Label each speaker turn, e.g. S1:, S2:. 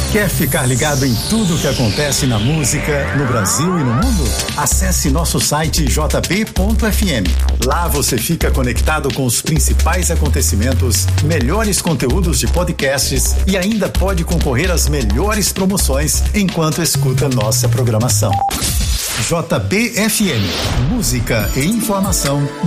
S1: Quer ficar ligado em tudo o que acontece na música, no Brasil e no mundo? Acesse nosso site jb.fm. Lá você fica conectado com os principais acontecimentos, melhores conteúdos de podcasts e ainda pode concorrer às melhores promoções enquanto escuta nossa programação. JBFM, música e informação